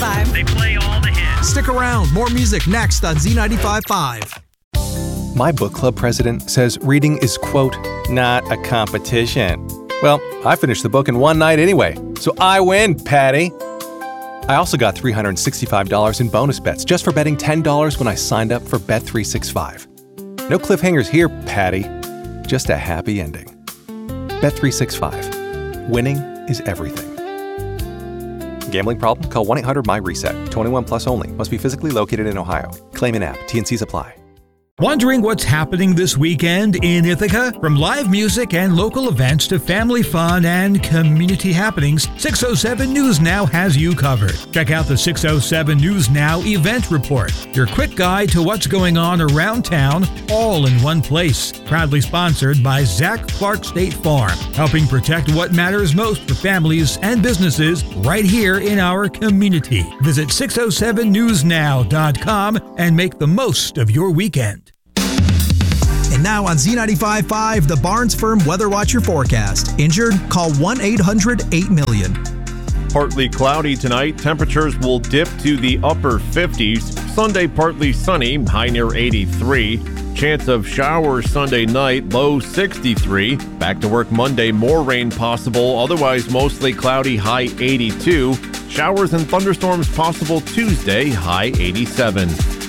95.5. They play all the hits. Stick around. More music next on Z95.5. My book club president says reading is, quote, not a competition. Well, I finished the book in one night anyway, so I win, Patty. I also got $365 in bonus bets just for betting $10 when I signed up for Bet365. No cliffhangers here, Patty. Just a happy ending. Bet365. Winning is everything. Gambling problem? Call 1-800-MY-RESET. 21 plus only. Must be physically located in Ohio. Claim in app. T&Cs apply. Wondering what's happening this weekend in Ithaca? From live music and local events to family fun and community happenings, 607 News Now has you covered. Check out the 607 News Now event report, your quick guide to what's going on around town, all in one place. Proudly sponsored by Zach Clark State Farm, helping protect what matters most for families and businesses right here in our community. Visit 607newsnow.com and make the most of your weekend. And now on Z95.5, the Barnes Firm Weather Watcher forecast. Injured? Call 1-800-8-million. Partly cloudy tonight. Temperatures will dip to the upper 50s. Sunday, partly sunny, high near 83. Chance of showers Sunday night, low 63. Back to work Monday, more rain possible. Otherwise, mostly cloudy, high 82. Showers and thunderstorms possible Tuesday, high 87.